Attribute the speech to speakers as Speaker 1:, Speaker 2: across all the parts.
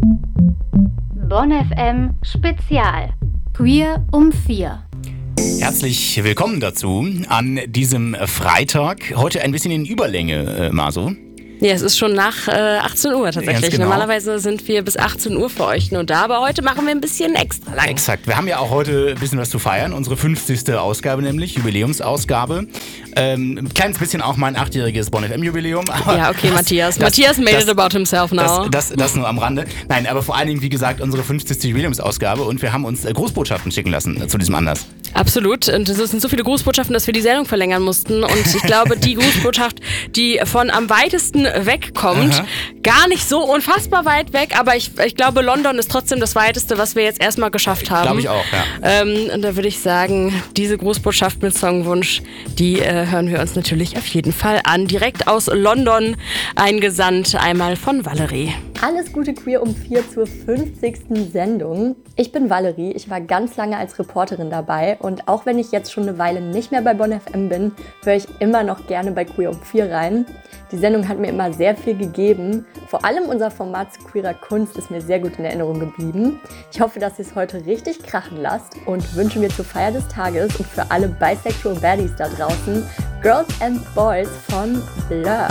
Speaker 1: Bonn FM Spezial. Queer um 4.
Speaker 2: Herzlich willkommen dazu an diesem Freitag. Heute ein bisschen in Überlänge, Maso.
Speaker 3: Ja, es ist schon nach 18 Uhr tatsächlich.
Speaker 2: Genau.
Speaker 3: Normalerweise sind wir bis 18 Uhr für euch nur da, aber heute machen wir ein bisschen extra lang.
Speaker 2: Exakt. Wir haben ja auch heute ein bisschen was zu feiern. Unsere 50. Ausgabe nämlich, Jubiläumsausgabe. Ein kleines bisschen auch mein 8-jähriges Bonn FM-Jubiläum.
Speaker 3: Ja, okay, Matthias. Matthias made it about himself now.
Speaker 2: Das nur am Rande. Nein, aber vor allen Dingen, wie gesagt, unsere 50. Jubiläumsausgabe und wir haben uns Großbotschaften schicken lassen zu diesem Anlass.
Speaker 3: Absolut. Und es sind so viele Grußbotschaften, dass wir die Sendung verlängern mussten. Und ich glaube, die Grußbotschaft, die von am weitesten wegkommt, gar nicht so unfassbar weit weg, aber ich glaube, London ist trotzdem das weiteste, was wir jetzt erstmal geschafft haben.
Speaker 2: Glaube ich auch, ja.
Speaker 3: Und da würde ich sagen, diese Grußbotschaft mit Songwunsch, die hören wir uns natürlich auf jeden Fall an. Direkt aus London eingesandt, einmal von Valerie.
Speaker 4: Alles Gute Queer um 4 zur 50. Sendung. Ich bin Valerie, ich war ganz lange als Reporterin dabei und auch wenn ich jetzt schon eine Weile nicht mehr bei Bonn FM bin, höre ich immer noch gerne bei Queer um 4 rein. Die Sendung hat mir immer sehr viel gegeben. Vor allem unser Format zu queerer Kunst ist mir sehr gut in Erinnerung geblieben. Ich hoffe, dass ihr es heute richtig krachen lasst und wünsche mir zur Feier des Tages und für alle Bisexual Baddies da draußen Girls and Boys von Blur.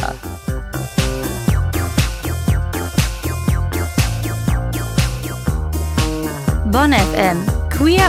Speaker 1: Bonn FM Queer